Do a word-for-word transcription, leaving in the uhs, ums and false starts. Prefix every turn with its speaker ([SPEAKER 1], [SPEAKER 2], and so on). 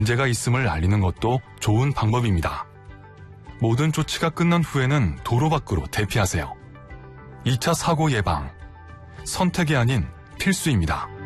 [SPEAKER 1] 문제가 있음을 알리는 것도 좋은 방법입니다. 모든 조치가 끝난 후에는 도로 밖으로 대피하세요. 이 차 사고 예방, 선택이 아닌 필수입니다.